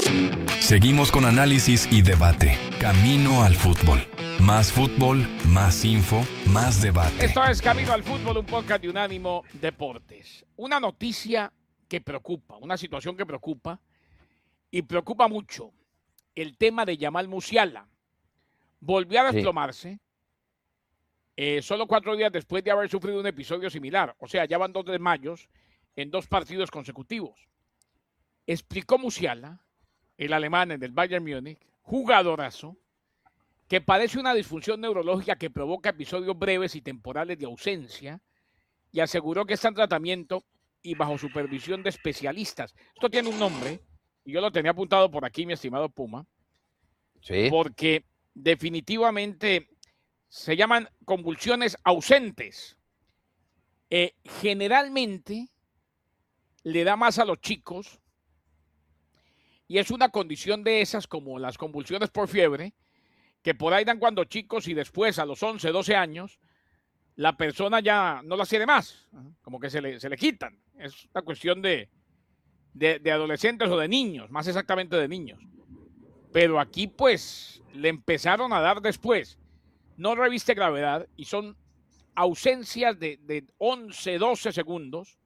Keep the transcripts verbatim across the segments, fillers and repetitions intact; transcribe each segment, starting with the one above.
Seguimos con análisis y debate. Camino al fútbol. Más fútbol, más info, más debate. Esto es Camino al Fútbol, un podcast de Unánimo Deportes. Una noticia que preocupa, una situación que preocupa y preocupa mucho. El tema de Yamal Musiala volvió a desplomarse sí. eh, solo cuatro días después de haber sufrido un episodio similar. O sea, ya van dos desmayos en dos partidos consecutivos. Explicó Musiala, el alemán en el Bayern Múnich, jugadorazo, que padece una disfunción neurológica que provoca episodios breves y temporales de ausencia, y aseguró que está en tratamiento y bajo supervisión de especialistas. Esto tiene un nombre, y yo lo tenía apuntado por aquí, mi estimado Puma, sí. porque definitivamente se llaman convulsiones ausentes. Eh, generalmente le da más a los chicos, y es una condición de esas como las convulsiones por fiebre, que por ahí dan cuando chicos y después a los once, doce años, la persona ya no las tiene más, como que se le, se le quitan. Es una cuestión de, de, de adolescentes o de niños, más exactamente de niños. Pero aquí pues le empezaron a dar después. No reviste gravedad y son ausencias de, de once, doce segundos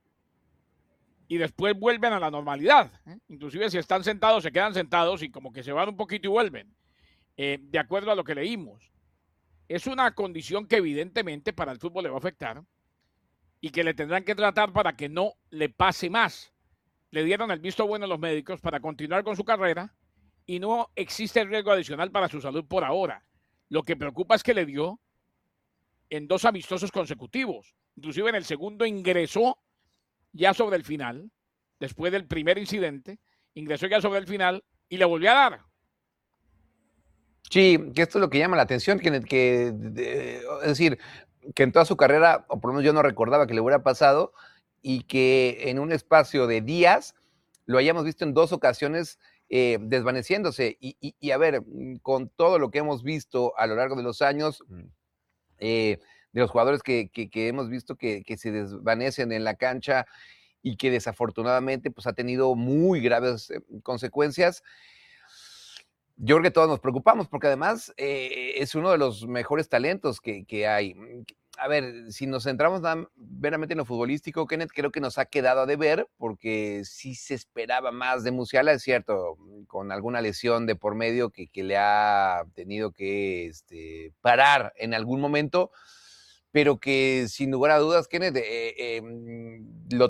y después vuelven a la normalidad. ¿eh? Inclusive si están sentados, se quedan sentados y como que se van un poquito y vuelven. Eh, de acuerdo a lo que leímos. Es una condición que evidentemente para el fútbol le va a afectar y que le tendrán que tratar para que no le pase más. Le dieron el visto bueno a los médicos para continuar con su carrera y no existe riesgo adicional para su salud por ahora. Lo que preocupa es que le dio en dos amistosos consecutivos. Inclusive en el segundo ingresó ya sobre el final, después del primer incidente, ingresó ya sobre el final y le volvió a dar. Sí, que esto es lo que llama la atención, que, que de, es decir, que en toda su carrera, o por lo menos yo no recordaba que le hubiera pasado, y que en un espacio de días lo hayamos visto en dos ocasiones eh, desvaneciéndose. Y, y, y a ver, con todo lo que hemos visto a lo largo de los años, eh, de los jugadores que, que, que hemos visto que, que se desvanecen en la cancha y que desafortunadamente pues, ha tenido muy graves eh, consecuencias, yo creo que todos nos preocupamos porque además eh, es uno de los mejores talentos que, que hay. A ver, si nos centramos veramente en lo futbolístico, Kenneth, creo que nos ha quedado a deber porque sí se esperaba más de Musiala, es cierto, con alguna lesión de por medio que, que le ha tenido que este, parar en algún momento, pero que sin lugar a dudas, Kenneth, eh, eh, lo